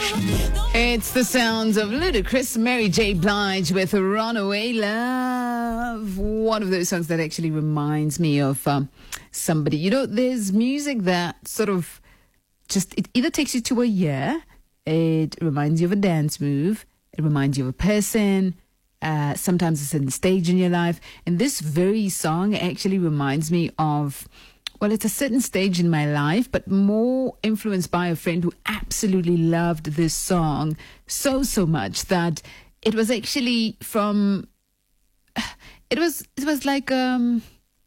It's the sounds of Ludacris, Mary J. Blige with Runaway Love. One of those songs that actually reminds me of somebody. You know, there's music that sort of it either takes you to a year, it reminds you of a dance move, it reminds you of a person, sometimes it's a stage in your life. And this very song actually reminds me of, well, it's a certain stage in my life, but more influenced by a friend who absolutely loved this song so much that it was actually from, it was like, a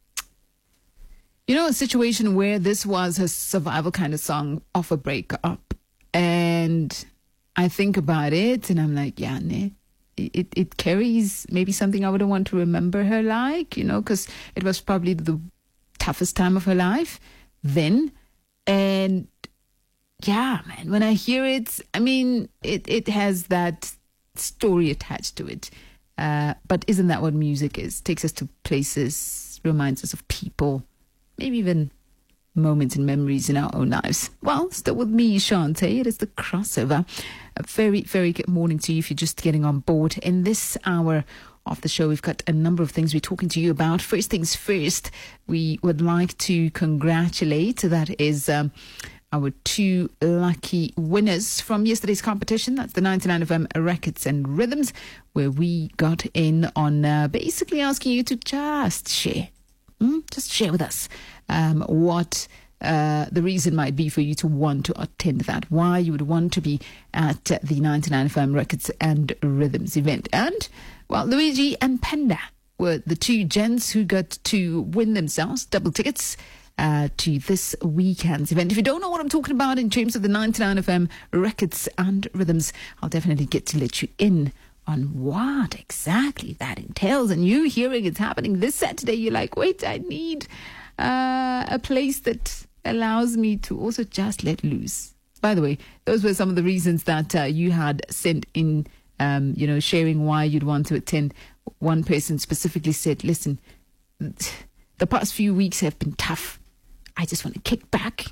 situation where this was a survival kind of song of a breakup. And I think about it and I'm like, yeah, it carries maybe something I wouldn't want to remember her like, because it was probably the toughest time of her life then. And yeah, man, when I hear it, I mean, it has that story attached to it. But isn't that what music is? Takes us to places, reminds us of people, maybe even moments and memories in our own lives. Well, still with me, Shante. It is the crossover. A very, very good morning to you if you're just getting on board. In this hour of the show, we've got a number of things we're talking to you about. First things first, we would like to congratulate, that is our two lucky winners from yesterday's competition. That's the 99FM Records and Rhythms, where we got in on basically asking you to just share with us what the reason might be for you to want to attend that, why you would want to be at the 99FM Records and Rhythms event. And, well, Luigi and Panda were the two gents who got to win themselves double tickets to this weekend's event. If you don't know what I'm talking about in terms of the 99FM Records and Rhythms, I'll definitely get to let you in on what exactly that entails. And you hearing it's happening this Saturday, you're like, wait, I need a place that allows me to also just let loose. By the way, those were some of the reasons that you had sent in, sharing why you'd want to attend. One person specifically said, listen, the past few weeks have been tough. I just want to kick back